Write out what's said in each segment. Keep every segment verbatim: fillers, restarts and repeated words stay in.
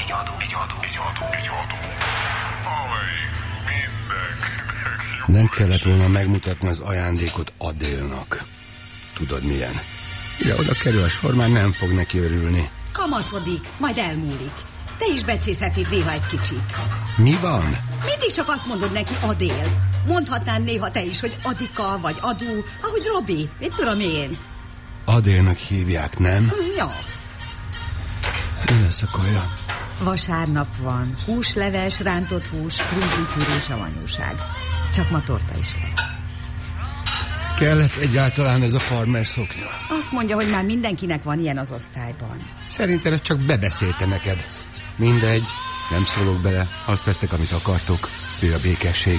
egy adó, egy adó, egy adó, egy adó, amelyik mindenkinek jó. Nem kellett volna megmutatni az ajándékot Adélnak. Tudod milyen? Ja, oda kerül a sor, már nem fog neki örülni. Kamaszodik, majd elmúlik. Te is becészheted néha egy kicsit. Mi van? Mindig csak azt mondod neki Adél. Mondhatnál néha te is, hogy Adika vagy Adu, ahogy Robi, mit tudom én. Adélnak hívják, nem? Ja. Mi lesz a kaja? Vasárnap van. Húsleves, rántott hús, krumplipüré és savanyúság. Csak ma torta is lesz. Kellett egyáltalán ez a farmer szoknya? Azt mondja, hogy már mindenkinek van ilyen az osztályban. Szerintem ezt csak bebeszélte neked. Mindegy, nem szólok bele. Azt vesztek, amit akartok. Ő a békesség.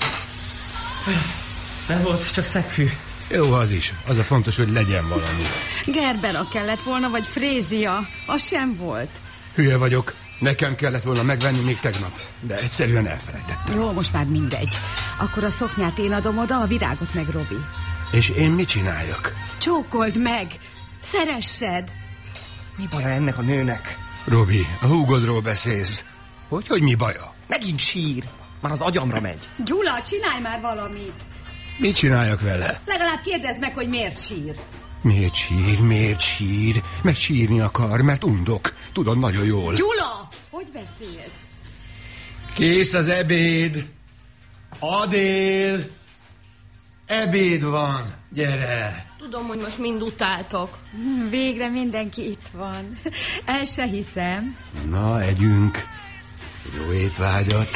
Nem volt, csak szegfű. Jó, az is. Az a fontos, hogy legyen valami. Gerbera kellett volna, vagy Frézia. Az sem volt. Hülye vagyok. Nekem kellett volna megvenni még tegnap. De egyszerűen elfelejtettem. Jó, most már mindegy. Akkor a szoknyát én adom oda, a virágot meg Robi. És én mit csináljak? Csókold meg! Szeressed! Mi baja ennek a nőnek? Robi, a húgodról beszélsz. Hogy, hogy mi baja? Megint sír. Már az agyamra megy. Gyula, csinálj már valamit! Mit csináljak vele? Legalább kérdezd meg, hogy miért sír. Miért sír, miért sír? Mert sírni akar, mert undok. Tudod nagyon jól. Gyula! Hogy beszélsz? Kész az ebéd. Adél! Ebéd van. Gyere! Tudom, hogy most mind utáltok. Végre mindenki itt van. El se hiszem. Na, együnk. Jó étvágyat.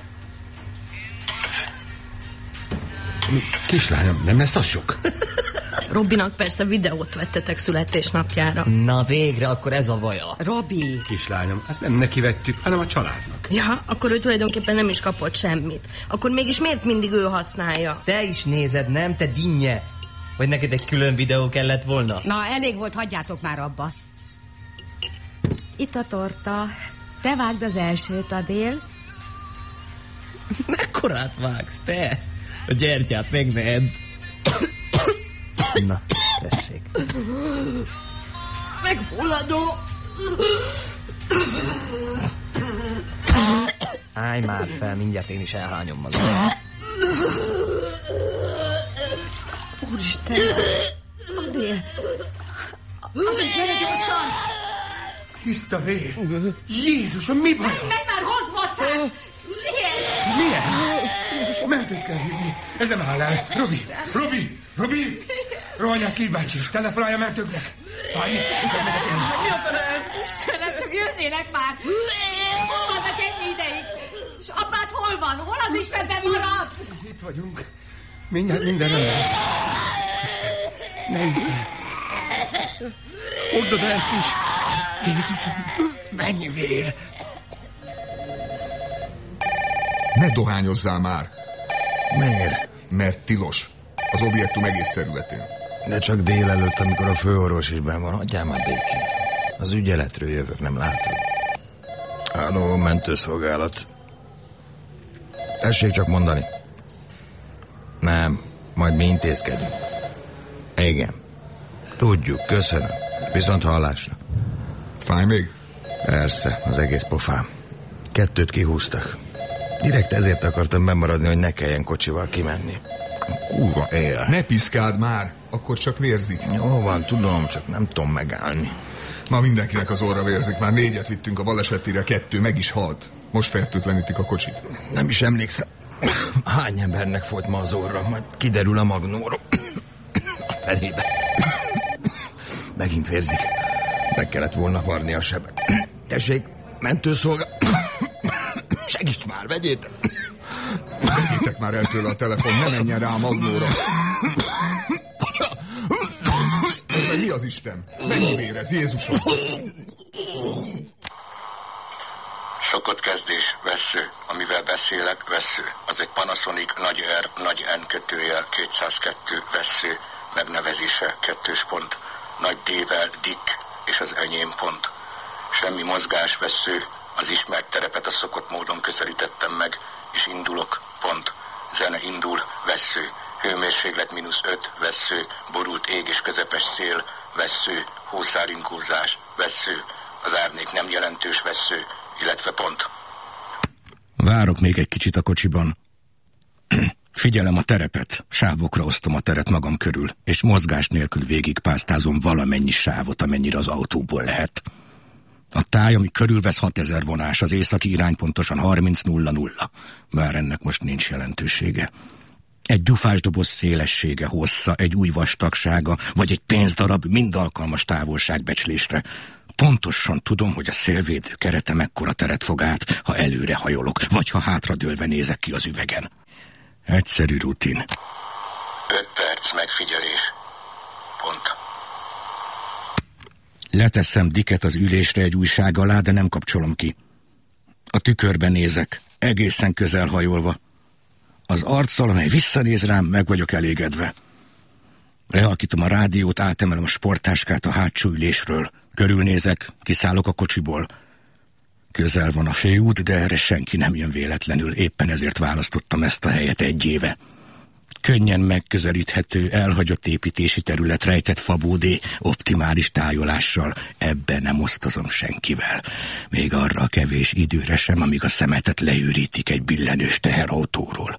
Kislányom, nem lesz az sok? Robinak persze videót vettetek születésnapjára. Na végre, akkor ez a vaja. Robi! Kislányom, azt nem neki vettük, hanem a családnak. Ja, akkor ő tulajdonképpen nem is kapott semmit. Akkor mégis miért mindig ő használja? Te is nézed, nem? Te dinnye. Vagy neked egy külön videó kellett volna? Na, elég volt, hagyjátok már abba. Itt a torta. Te vágd az elsőt, Adél. Mekkorát vágsz, te? A gyertyát még ne edd. Na, tessék. Megfulladó. Állj már fel, mindjárt én is elhányom magam. Úristen! Adél! Adél, gyere gyorsan! Tiszta vér! Jézusom, mi baj? Menj már, hozd vatát! Siess! Mi ez? Jézusom, mentőt kell hívni. Ez nem áll el. Robi, Robi, Robi! Rohanják ki, bácsi, telefonálja mentőknek. Várj, szüket megyek én. Mi a fele ez? Istenem, csak jönnének már! Hol vannak ennyi ideig? És apád hol van? Hol az Istenben marad? Itt vagyunk. Mindjárt minden rendben lesz. Isten, menj el. Odd oda ezt is. Jézusom, mennyi vér. Ne dohányozzál már. Miért? Mert tilos. Az objektum egész területén. De csak délelőtt, amikor a főorvos is benn van, hagyjál már békén. Az ügyeletről jövök, nem látod. Halló, mentőszolgálat. Tessék csak mondani. Nem, majd mi intézkedünk. Igen. Tudjuk, köszönöm. Viszont hallásra. Fáj még? Persze, az egész pofám. Kettőt kihúztak. Direkt ezért akartam bemaradni, hogy ne kelljen kocsival kimenni. Kurva él. Ne piszkáld már, akkor csak vérzik. Jó van, tudom, csak nem tudom megállni. Ma mindenkinek az orra vérzik, már négyet vittünk a balesetére, kettő meg is halt. Most fertőtlenítik a kocsit. Nem is emlékszem, hány embernek folyt ma az orra, majd kiderül a magnóról. A felébe. Megint vérzik. Meg kellett volna varni a sebet. Tessék, mentőszolga... Segíts már, vegyétek! Vegyétek már el tőle a telefon, ne menjen rá a magnóra. Ez mi az Isten? Mennyi vérez, Jézusom? Sokot kezdés, vessző. Amivel beszélek, vessző. Az egy Panasonic nagy R, nagy N kötőjel, kétszázkettő, vessző, megnevezése, kettős pont, nagy D-vel, Dick, és az enyém pont. Semmi mozgás, vessző, az ismert terepet a szokott módon közelítettem meg, és indulok, pont. Zene indul, vessző, hőmérséklet mínusz öt, vessző, borult ég és közepes szél, vessző, hószárinkózás, vessző, az árnék nem jelentős, vessző, illetve pont. Várok még egy kicsit a kocsiban. Figyelem a terepet, sávokra osztom a teret magam körül, és mozgás nélkül végigpásztázom valamennyi sávot, amennyire az autóból lehet. A táj, ami körülvesz hatezer vonás, az északi irány pontosan harminc nulla nulla, bár ennek most nincs jelentősége. Egy gyufásdoboz szélessége, hossza, egy új vastagsága, vagy egy pénzdarab mind alkalmas távolságbecslésre. Pontosan tudom, hogy a szélvédő kerete mekkora teret fog át, ha előre hajolok, vagy ha hátradőlve nézek ki az üvegen. Egyszerű rutin. Öt perc megfigyelés. Pont. Leteszem Dicket az ülésre egy újság alá, de nem kapcsolom ki. A tükörben nézek, egészen közel hajolva. Az arccal, amely visszanéz rám, meg vagyok elégedve. Lehalkítom a rádiót, átemelem a sporttáskát a hátsó ülésről. Körülnézek, kiszállok a kocsiból. Közel van a főút, de erre senki nem jön véletlenül, éppen ezért választottam ezt a helyet egy éve. Könnyen megközelíthető, elhagyott építési terület, rejtett fabódé, optimális tájolással. Ebben nem osztozom senkivel. Még arra a kevés időre sem, amíg a szemetet leürítik egy billenős teherautóról.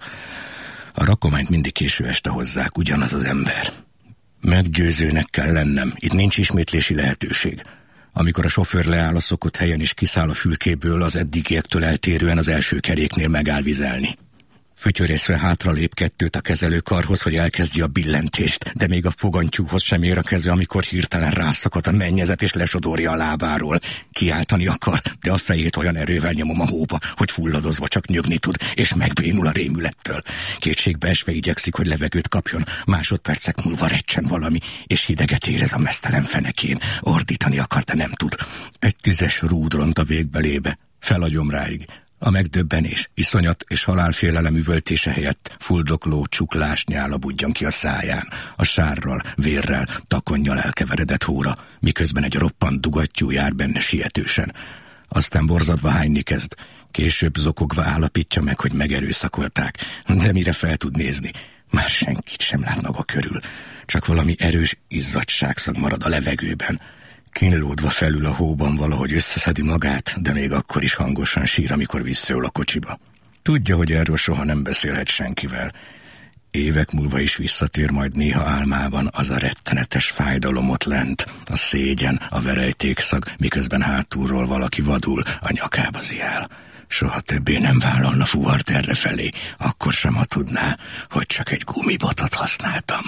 A rakományt mindig késő este hozzák, ugyanaz az ember. Meggyőzőnek kell lennem, itt nincs ismétlési lehetőség. Amikor a sofőr leáll a szokott helyen és kiszáll a fülkéből, az eddigiektől eltérően az első keréknél megáll vizelni. Fütyörészve hátralép kettőt a kezelőkarhoz, hogy elkezdje a billentést, de még a fogantyúhoz sem ér a keze, amikor hirtelen rászakad a mennyezet és lesodorja a lábáról. Kiáltani akar, de a fejét olyan erővel nyomom a hóba, hogy fulladozva csak nyögni tud, és megbénul a rémülettől. Kétségbe esve igyekszik, hogy levegőt kapjon, másodpercek múlva recsen valami, és hideget érez a meztelen fenekén. Ordítani akar, de nem tud. Egy tüzes rúd ront a végbelébe, fel a gyomráig. A megdöbbenés, iszonyat és halálfélelem üvöltése helyett fuldokló csuklás nyála budjan ki a száján, a sárral, vérrel, takonnyal elkeveredett hóra, miközben egy roppant dugattyú jár benne sietősen. Aztán borzadva hányni kezd, később zokogva állapítja meg, hogy megerőszakolták, de mire fel tud nézni, már senkit sem lát maga körül, csak valami erős izzadságszag marad a levegőben. Kínlódva felül a hóban valahogy összeszedi magát, de még akkor is hangosan sír, amikor visszaül a kocsiba. Tudja, hogy erről soha nem beszélhet senkivel. Évek múlva is visszatér majd néha álmában az a rettenetes fájdalom ott lent, a szégyen, a verejtékszag, miközben hátulról valaki vadul a nyakába ziál. Soha többé nem vállalna fuvart errefelé, akkor sem, ha tudná, hogy csak egy gumibotot használtam.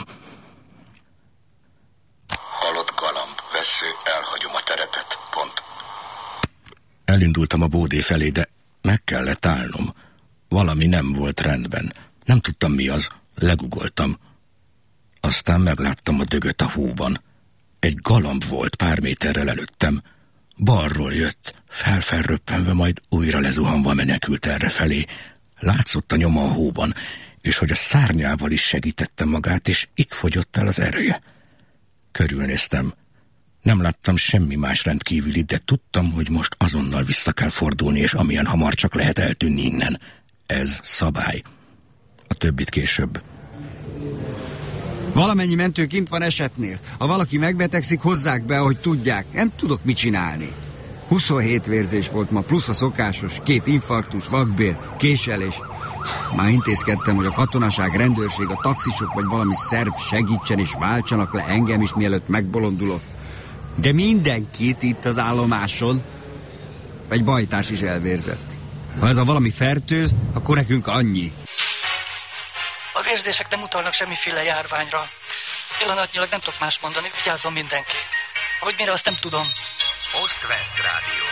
Halott galamb, vessző, elhagyom a terepet, pont. Elindultam a bódé felé, de meg kellett állnom. Valami nem volt rendben. Nem tudtam, mi az. Legugoltam. Aztán megláttam a dögöt a hóban. Egy galamb volt pár méterrel előttem. Balról jött, felfelröppenve, majd újra lezuhanva menekült errefelé. Látszott a nyoma a hóban, és hogy a szárnyával is segítette magát, és itt fogyott el az ereje. Körülnéztem. Nem láttam semmi más rendkívülit, de tudtam, hogy most azonnal vissza kell fordulni, és amilyen hamar csak lehet eltűnni innen. Ez szabály. A többit később. Valamennyi mentő kint van esetnél. Ha valaki megbetegszik, hozzák be, ahogy tudják. Nem tudok mit csinálni. huszonhét vérzés volt ma, plusz a szokásos, két infarktus, vakbél, késelés. Már intézkedtem, hogy a katonaság, rendőrség, a taxisok vagy valami szerv segítsen és váltsanak le engem is, mielőtt megbolondulok. De mindenkit itt az állomáson. Egy bajtárs is elvérzett. Ha ez a valami fertőz, akkor nekünk annyi. A vérzések nem utalnak semmiféle járványra. Pillanatnyilag nem tudok más mondani, vigyázzon mindenki. Hogy mire, azt nem tudom. Ost-West Rádió.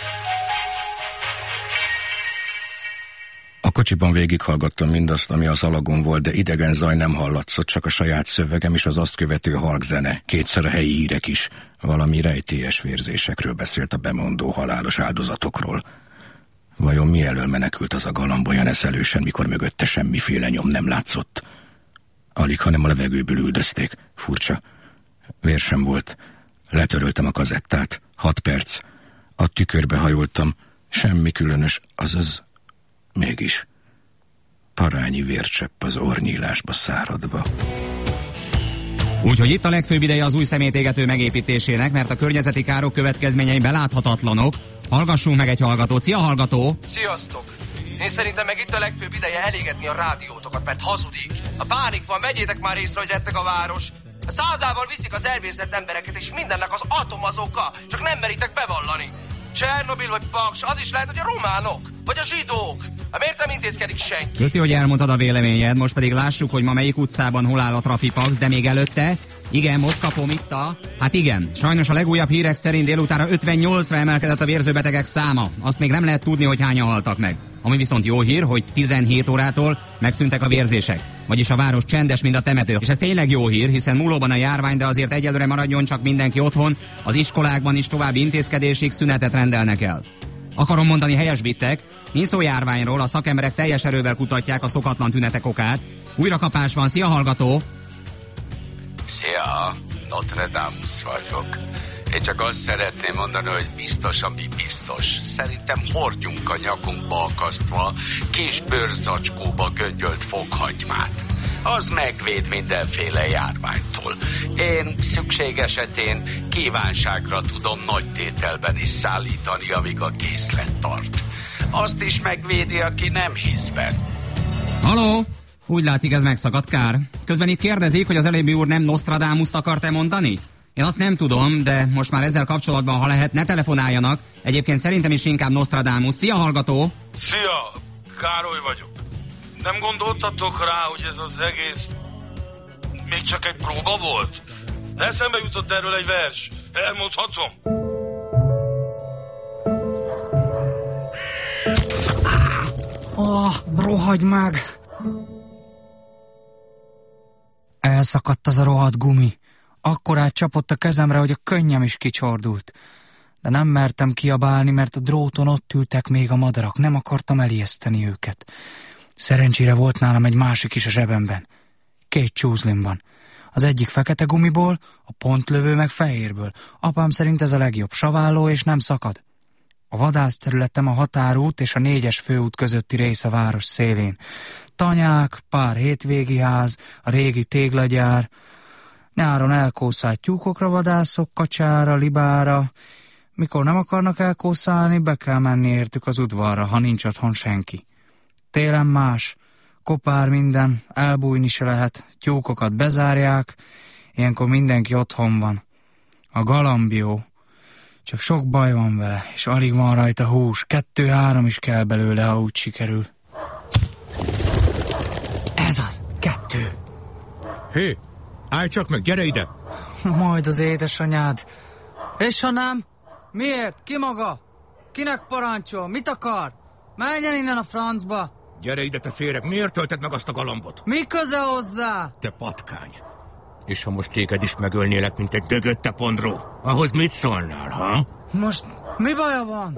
A kocsiban végighallgattam mindazt, ami az alagon volt, de idegen zaj nem hallatszott, csak a saját szövegem és az azt követő halk zene, kétszer a helyi hírek is. Valami rejtélyes vérzésekről beszélt a bemondó halálos áldozatokról. Vajon mi elől menekült az a galamb olyan eszelősen, mikor mögötte semmiféle nyom nem látszott? Alig, hanem a levegőből üldözték. Furcsa. Vér sem volt. Letöröltem a kazettát. Hat perc. A tükörbe hajoltam. Semmi különös, azaz... Mégis. Parányi vércsepp az orrnyílásba száradva. Úgyhogy itt a legfőbb ideje az új szemétégető megépítésének, mert a környezeti károk következményei beláthatatlanok. Hallgassunk meg egy hallgatót. Szia, hallgató! Sziasztok! Én szerintem meg itt a legfőbb ideje elégetni a rádiótokat, mert hazudik. A pánik van, vegyétek már észre, hogy retteg a város. A százával viszik az elvérzett embereket, és mindennek az atom az oka, csak nem meritek bevallani. Csernobil vagy Paks, az is lehet, hogy a románok, vagy a zsidók. Hát miért nem intézkedik senki? Köszi, hogy elmondtad a véleményed, most pedig lássuk, hogy ma melyik utcában hol áll a trafipax, de még előtte... Igen, most kapom itt a... Hát igen, sajnos a legújabb hírek szerint délutánra ötvennyolcra emelkedett a vérzőbetegek száma. Azt még nem lehet tudni, hogy hányan haltak meg. Ami viszont jó hír, hogy tizenhét órától megszűntek a vérzések. Vagyis a város csendes, mint a temető. És ez tényleg jó hír, hiszen múlóban a járvány, de azért egyelőre maradjon csak mindenki otthon. Az iskolákban is további intézkedésig szünetet rendelnek el. Akarom mondani, helyesbittek, nincs szó járványról, a szakemberek teljes erővel kutatják a szokatlan tünetek okát. Újrakapás van, szia, hallgató! Szia, Nostradamus vagyok. Én csak azt szeretném mondani, hogy biztos, ami biztos. Szerintem hordjunk a nyakunkba akasztva kis bőrzacskóba göngyölt fokhagymát. Az megvéd mindenféle járványtól. Én szükség esetén kívánságra tudom nagy tételben is szállítani, amíg a készlet tart. Azt is megvédi, aki nem hisz benne. Haló? Úgy látszik, ez megszakadt, kár. Közben itt kérdezik, hogy az előbbi úr nem Nostradamus-t akart-e mondani? Én azt nem tudom, de most már ezzel kapcsolatban, ha lehet, ne telefonáljanak. Egyébként szerintem is inkább Nostradamus. Szia, hallgató! Szia, Károly vagyok. Nem gondoltatok rá, hogy ez az egész még csak egy próba volt? Eszembe jutott erről egy vers. Elmondhatom? Oh, rohagy meg! Elszakadt az a rohadt gumi. Akkorát csapott a kezemre, hogy a könnyem is kicsordult. De nem mertem kiabálni, mert a dróton ott ültek még a madarak. Nem akartam elijeszteni őket. Szerencsére volt nálam egy másik is a zsebemben. Két csúzlim van. Az egyik fekete gumiból, a pontlövő meg fehérből. Apám szerint ez a legjobb, saválló és nem szakad. A vadászterületem a határút és a négyes főút közötti rész a város szélén. Tanyák, pár hétvégi ház, a régi téglagyár. Nyáron elkószált tyúkokra vadászok, kacsára, libára. Mikor nem akarnak elkószálni, be kell menni értük az udvarra, ha nincs otthon senki. Télen más, kopár minden, elbújni se lehet, tyúkokat bezárják, ilyenkor mindenki otthon van. A galambió, csak sok baj van vele, és alig van rajta hús, kettő-három is kell belőle, ha úgy sikerül. Ez az, kettő. Hé, állj csak meg, gyere ide! Majd az édesanyád. És ha nem? Miért? Ki maga? Kinek parancsol? Mit akar? Menjen innen a francba! Gyere ide, te féreg, miért tölted meg azt a galambot? Mi köze hozzá? Te patkány. És ha most téged is megölnélek, mint egy dögötte pondró, ahhoz mit szólnál, ha? Most mi baja van?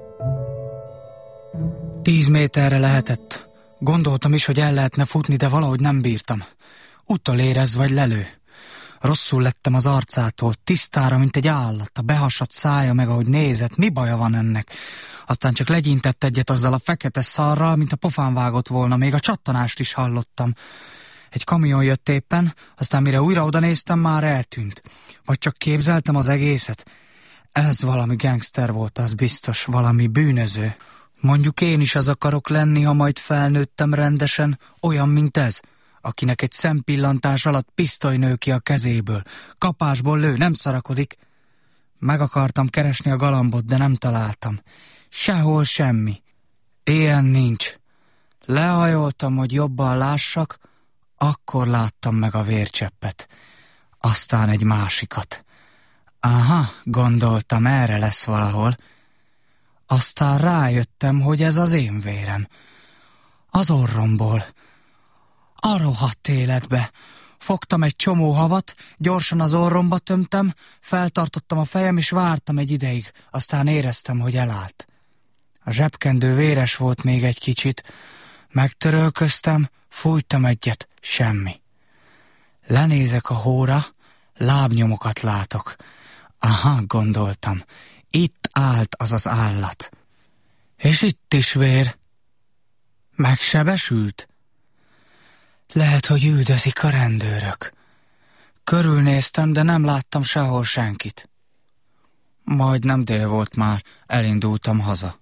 Tíz méterre lehetett. Gondoltam is, hogy el lehetne futni, de valahogy nem bírtam. Utolérez vagy lelő. Rosszul lettem az arcától, tisztára, mint egy állat, a behasadt szája, meg ahogy nézett, mi baja van ennek? Aztán csak legyintett egyet azzal a fekete szarral, mint a pofán vágott volna, még a csattanást is hallottam. Egy kamion jött éppen, aztán mire újra oda néztem, már eltűnt. Vagy csak képzeltem az egészet. Ez valami gangster volt, az biztos, valami bűnöző. Mondjuk én is az akarok lenni, ha majd felnőttem rendesen, olyan, mint ez, akinek egy szempillantás alatt pisztoly nő ki a kezéből. Kapásból lő, nem szarakodik. Meg akartam keresni a galambot, de nem találtam. Sehol semmi. Ilyen nincs. Lehajoltam, hogy jobban lássak, akkor láttam meg a vércseppet. Aztán egy másikat. Aha, gondoltam, erre lesz valahol. Aztán rájöttem, hogy ez az én vérem. Az orromból. A rohadt életbe. Fogtam egy csomó havat, gyorsan az orromba tömtem, feltartottam a fejem, és vártam egy ideig, aztán éreztem, hogy elállt. A zsebkendő véres volt még egy kicsit, megtörölköztem, fújtam egyet, semmi. Lenézek a hóra, lábnyomokat látok. Aha, gondoltam, itt állt az az állat. És itt is vér. Megsebesült? Lehet, hogy üldözik a rendőrök. Körülnéztem, de nem láttam sehol senkit. Majd nem dél volt már, elindultam haza.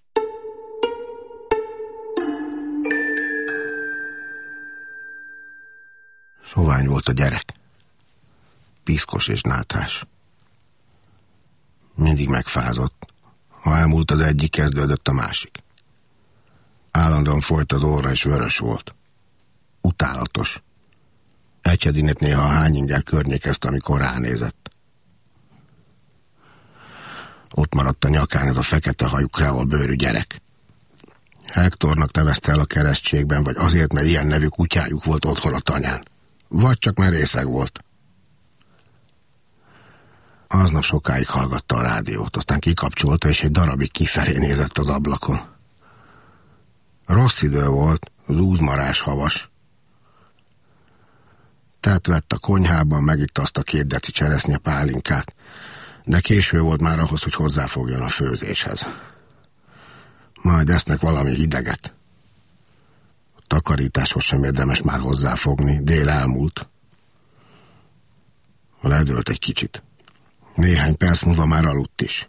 Sovány volt a gyerek. Piszkos és náthás. Mindig megfázott. Ha elmúlt az egyik, kezdődött a másik. Állandóan folyt az orra, és vörös volt. Utálatos. Ecsedinet néha a hányinger környékezte, amikor ránézett. Ott maradt a nyakán ez a fekete hajú kreol bőrű gyerek. Hektornak nevezte el a keresztségben, vagy azért, mert ilyen nevű kutyájuk volt otthon a tanyán. Vagy csak mert részeg volt. Aznap sokáig hallgatta a rádiót, aztán kikapcsolta, és egy darabig kifelé nézett az ablakon. Rossz idő volt, zúzmarás havas. Tett vett a konyhában, megitta azt a két deci cseresznye pálinkát, de késő volt már ahhoz, hogy hozzáfogjon a főzéshez. Majd esznek valami hideget. A takarításhoz sem érdemes már hozzáfogni, dél elmúlt. Ledőlt egy kicsit. Néhány perc múlva már aludt is.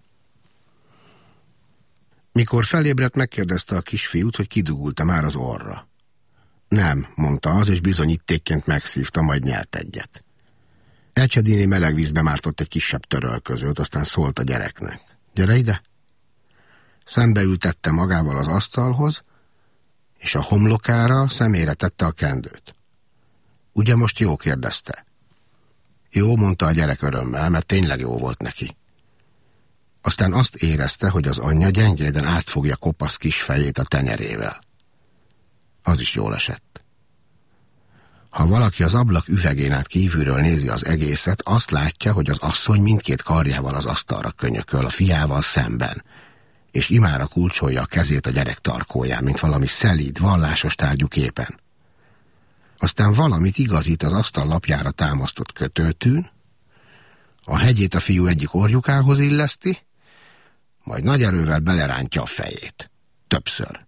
Mikor felébredt, megkérdezte a kisfiút, hogy kidugult-e már az orra. Nem, mondta az, és bizonyítékként megszívta, majd nyelt egyet. Ecsedini meleg vízbe mártott egy kisebb törölközőt, aztán szólt a gyereknek. Gyere ide! Szembeültette magával az asztalhoz, és a homlokára szemére tette a kendőt. Ugye most jó, kérdezte. Jó, mondta a gyerek örömmel, mert tényleg jó volt neki. Aztán azt érezte, hogy az anyja gyengéden átfogja kopasz kis fejét a tenyerével. Az is jól esett. Ha valaki az ablak üvegén át kívülről nézi az egészet, azt látja, hogy az asszony mindkét karjával az asztalra könyököl a fiával szemben, és imára kulcsolja a kezét a gyerek tarkóján, mint valami szelíd, vallásos tárgyú képen. Aztán valamit igazít az asztal lapjára támasztott kötőtűn, a hegyét a fiú egyik orjukához illeszti, majd nagy erővel belerántja a fejét. Többször.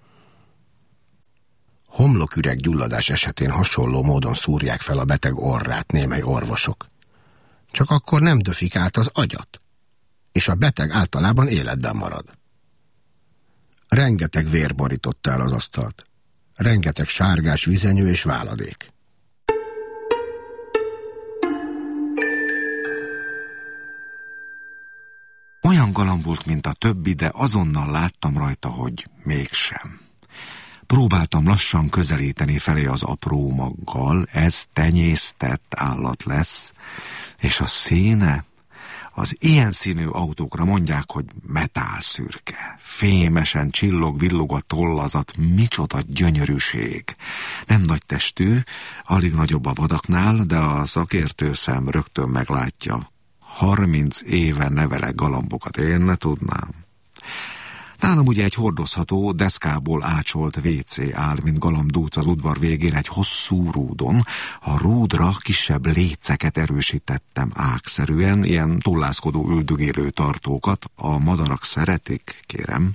Homloküreg gyulladás esetén hasonló módon szúrják fel a beteg orrát némely orvosok. Csak akkor nem döfik át az agyat, és a beteg általában életben marad. Rengeteg vér borította el az asztalt. Rengeteg sárgás vizenyő és váladék. Olyan galamb volt, mint a többi, de azonnal láttam rajta, hogy mégsem. Próbáltam lassan közelíteni felé az apró maggal, ez tenyésztett állat lesz, és a színe, az ilyen színű autókra mondják, hogy metálszürke. Fémesen csillog-villog a tollazat, micsoda gyönyörűség. Nem nagy testű, alig nagyobb a vadaknál, de a szakértő szem rögtön meglátja. Harminc éve nevelek galambokat, én ne tudnám. Nálam ugye egy hordozható, deszkából ácsolt vé cé áll, mint galambdúc az udvar végén egy hosszú rúdon. A rúdra kisebb léceket erősítettem ágszerűen, ilyen tollászkodó üldögélő tartókat. A madarak szeretik, kérem.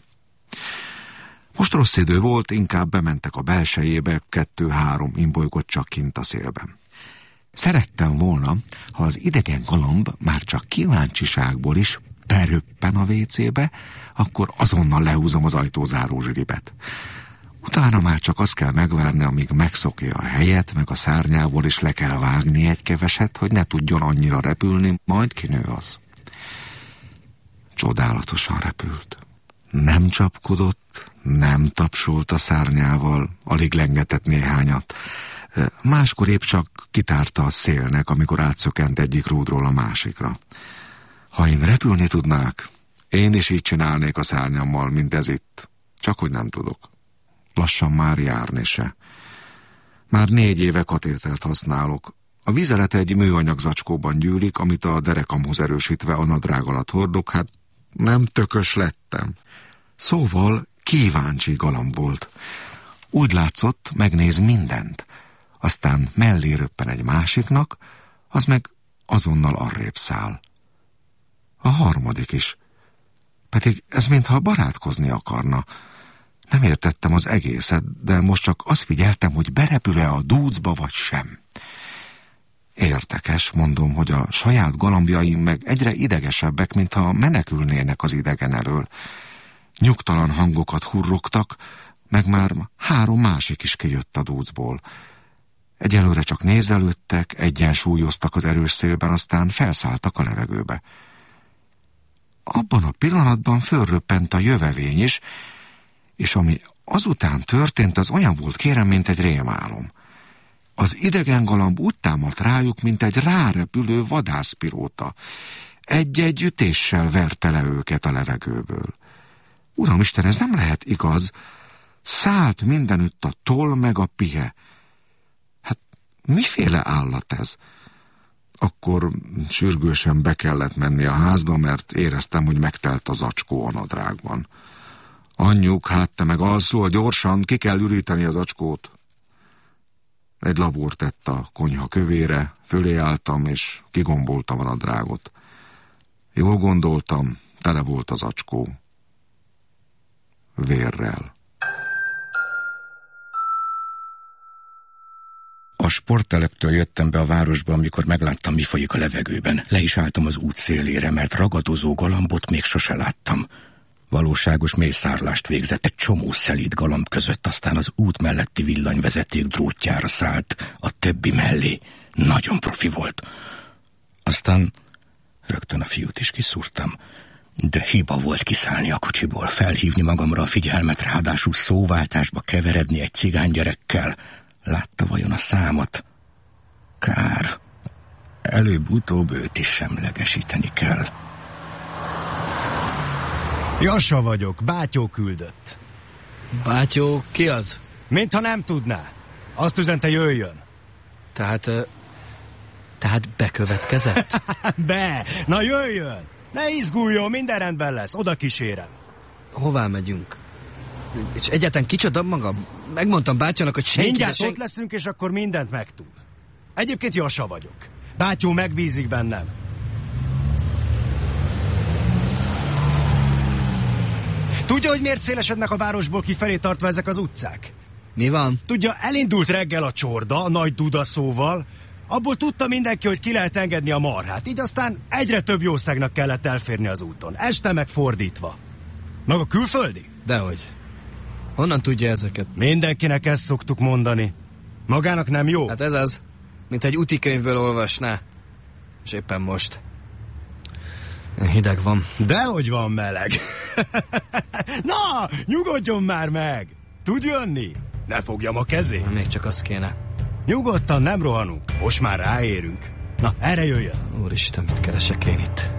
Most rossz idő volt, inkább bementek a belsejébe, kettő-három imbolygott csak kint a szélben. Szerettem volna, ha az idegen galamb már csak kíváncsiságból is beröppen a vé cébe, akkor azonnal lehúzom az ajtózáró zsilibet. Utána már csak azt kell megvárni, amíg megszokja a helyet, meg a szárnyából is le kell vágni egy keveset, hogy ne tudjon annyira repülni, majd kinő az. Csodálatosan repült. Nem csapkodott, nem tapsolt a szárnyával, alig lengetett néhányat. Máskor épp csak kitárta a szélnek, amikor átszökent egyik rúdról a másikra. Ha én repülni tudnák, én is így csinálnék a szárnyammal, mint ez itt. Csak hogy nem tudok. Lassan már járni se. Már négy éve katétert használok. A vizelet egy műanyag zacskóban gyűlik, amit a derekamhoz erősítve a nadrág alatt hordok, hát nem tökös lettem. Szóval kíváncsi galamb volt. Úgy látszott, megnéz mindent. Aztán mellé röppen egy másiknak, az meg azonnal arrébb száll. A harmadik is. Pedig ez mintha barátkozni akarna. Nem értettem az egészet, de most csak azt figyeltem, hogy berepül-e a dúcba vagy sem. Érdekes, mondom, hogy a saját galambjaim meg egyre idegesebbek, mintha menekülnének az idegen elől. Nyugtalan hangokat hurrogtak, meg már három másik is kijött a dúcból. Egyelőre csak nézelődtek, egyensúlyoztak az erős szélben, aztán felszálltak a levegőbe. Abban a pillanatban fölröppent a jövevény is, és ami azután történt, az olyan volt, kérem, mint egy rémálom. Az idegen galamb úgy támadt rájuk, mint egy rárepülő vadászpilóta. Egy-egy ütéssel verte le őket a levegőből. Uramisten, ez nem lehet igaz. Szállt mindenütt a toll meg a pihe. Hát miféle állat ez? Akkor sürgősen be kellett menni a házba, mert éreztem, hogy megtelt az acskó a nadrágban. Anyjuk, hát te meg alszol, gyorsan, ki kell üríteni az acskót. Egy labúr tett a konyha kövére, fölé álltam, és kigomboltam a nadrágot. Jól gondoltam, tele volt az acskó. Vérrel. A sportteleptől jöttem be a városba, amikor megláttam, mi folyik a levegőben. Le is álltam az út szélére, mert ragadozó galambot még sose láttam. Valóságos mészárlást végzett egy csomó szelíd galamb között, aztán az út melletti villanyvezeték drótjára szállt, a többi mellé. Nagyon profi volt. Aztán rögtön a fiút is kiszúrtam. De hiba volt kiszállni a kocsiból, felhívni magamra a figyelmet, ráadásul szóváltásba keveredni egy cigánygyerekkel. Látta vajon a számot? Kár. Előbb-utóbb őt is semlegesíteni kell. Jassa vagyok, Bátyó küldött. Bátyó, ki az? Mintha nem tudná. Azt üzente, jöjjön. Tehát, uh, tehát bekövetkezett? Be! Na jöjjön! Ne izguljon, minden rendben lesz, oda kísérem. Hová megyünk? És egyáltalán kicsoda magam? Megmondtam bátyónak, hogy senki... Mindjárt senki... ott leszünk, és akkor mindent megtud. Egyébként Jassa vagyok. Bátyó megbízik bennem. Tudja, hogy miért szélesednek a városból kifelé tartva ezek az utcák? Mi van? Tudja, elindult reggel a csorda, a nagy dudaszóval, abból tudta mindenki, hogy ki lehet engedni a marhát, így aztán egyre több jószágnak kellett elférni az úton. Este meg fordítva. Maga külföldi? Dehogy. Honnan tudja ezeket? Mindenkinek ezt szoktuk mondani. Magának nem jó? Hát ez az, mint egy útikönyvből olvasná. És éppen most. Hideg van. Dehogy van meleg. Na, nyugodjon már meg! Tud jönni? Ne fogjam a kezét. Még csak az kéne. Nyugodtan, nem rohanunk. Most már ráérünk. Na, erre jöjjön. Úristen, mit keresek én itt?